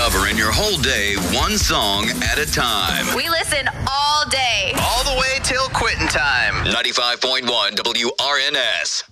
Covering your whole day, one song at a time. We listen all day. All the way till quitting time. 95.1 WRNS.